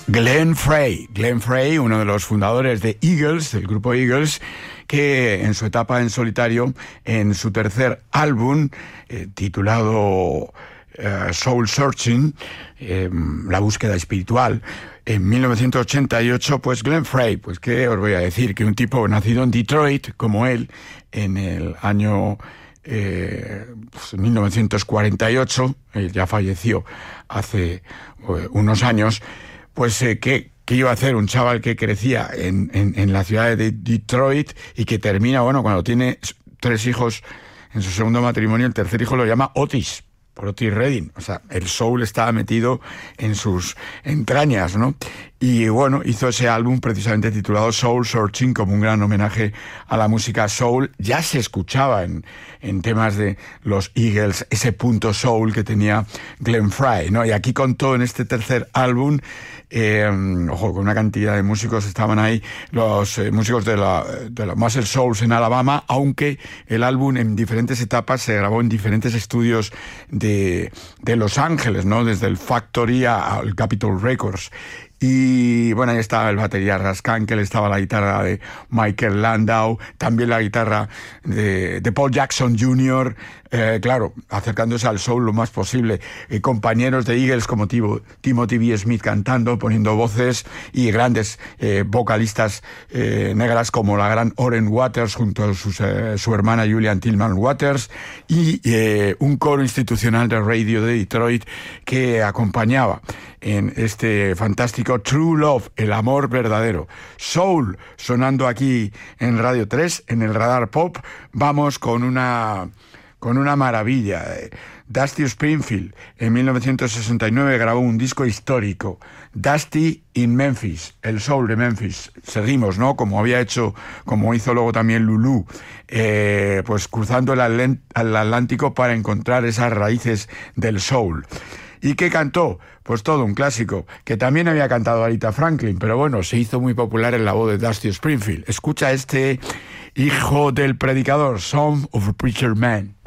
Glenn Frey, uno de los fundadores de Eagles, del grupo Eagles, que en su etapa en solitario, en su tercer álbum, titulado Soul Searching, la búsqueda espiritual, en 1988, pues Glenn Frey, pues qué os voy a decir, que un tipo nacido en Detroit, como él, en el año 1948, él ya falleció hace unos años, pues ¿qué iba a hacer un chaval que crecía en la ciudad de Detroit y que termina, bueno, cuando tiene 3 hijos en su segundo matrimonio, el tercer hijo lo llama Otis, por Otis Redding? O sea, el soul estaba metido en sus entrañas, ¿no? Y bueno, hizo ese álbum precisamente titulado Soul Searching como un gran homenaje a la música soul. Ya se escuchaba en temas de los Eagles ese punto soul que tenía Glenn Frey, ¿no? Y aquí contó en este tercer álbum, ojo, con una cantidad de músicos, estaban ahí los músicos de la Muscle Souls en Alabama, aunque el álbum en diferentes etapas se grabó en diferentes estudios de Los Ángeles, ¿no? Desde el Factory al Capitol Records. Y bueno, ahí estaba el batería Rascankel, estaba la guitarra de Michael Landau, también la guitarra de Paul Jackson Jr., claro, acercándose al soul lo más posible. Compañeros de Eagles como Timothy B. Smith cantando, poniendo voces, y grandes vocalistas negras como la gran Oren Waters junto a su hermana Julian Tillman Waters, y un coro institucional de radio de Detroit que acompañaba en este fantástico True Love, el amor verdadero. Soul, sonando aquí en Radio 3, en el Radar Pop. Vamos con una maravilla. Dusty Springfield, en 1969, grabó un disco histórico, Dusty in Memphis, el soul de Memphis. Seguimos, ¿no? Como hizo luego también Lulu, pues cruzando el Atlántico para encontrar esas raíces del soul. ¿Y qué cantó? Pues todo un clásico, que también había cantado Aretha Franklin, pero bueno, se hizo muy popular en la voz de Dusty Springfield. Escucha este hijo del predicador, Son of a Preacher Man.